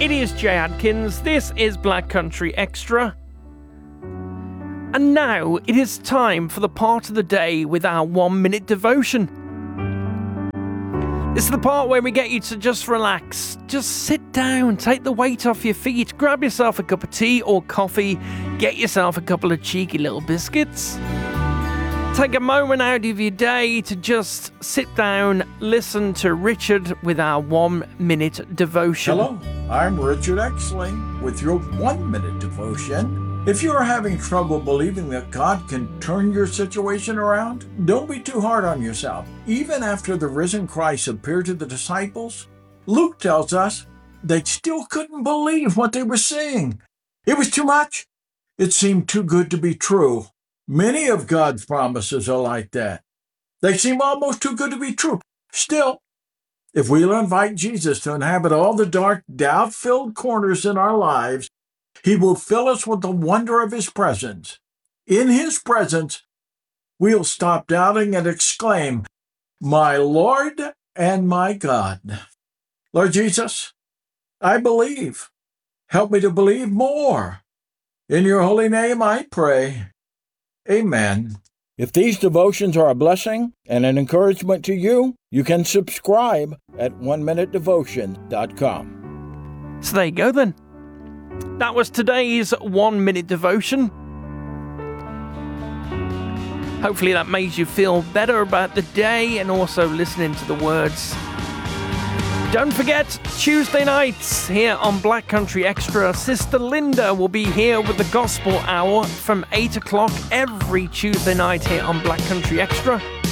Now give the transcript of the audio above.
It is Jay Adkins. This is Black Country Extra. And now it is time for the part of the day with our 1 minute devotion. This is the part where we get you to just relax. Just sit down, take the weight off your feet, grab yourself a cup of tea or coffee, get yourself a couple of cheeky little biscuits. Take a moment out of your day to just sit down, listen to Richard with our 1 minute devotion. Hello, I'm Richard Exley with your 1 minute devotion. If you are having trouble believing that God can turn your situation around, don't be too hard on yourself. Even after the risen Christ appeared to the disciples, Luke tells us they still couldn't believe what they were seeing. It was too much. It seemed too good to be true. Many of God's promises are like that. They seem almost too good to be true. Still, if we'll invite Jesus to inhabit all the dark, doubt-filled corners in our lives, He will fill us with the wonder of His presence. In His presence, we'll stop doubting and exclaim, "My Lord and my God." Lord Jesus, I believe. Help me to believe more. In your holy name I pray. Amen. If these devotions are a blessing and an encouragement to you, you can subscribe at oneminutedevotion.com. So there you go then. That was today's 1 minute devotion. Hopefully that made you feel better about the day and also listening to the words. Don't forget, Tuesday nights here on Black Country Extra, Sister Linda will be here with the Gospel Hour from 8 o'clock every Tuesday night here on Black Country Extra.